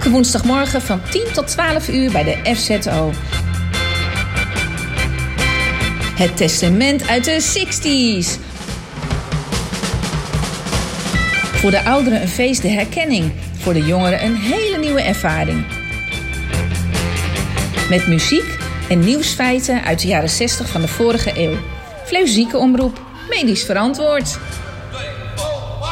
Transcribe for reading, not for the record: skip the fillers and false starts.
Elke woensdagmorgen van 10 tot 12 uur bij de FZO. Het testament uit de 60's. Voor de ouderen een feest, de herkenning. Voor de jongeren een hele nieuwe ervaring. Met muziek en nieuwsfeiten uit de jaren 60 van de vorige eeuw. Fleuzieke omroep, medisch verantwoord.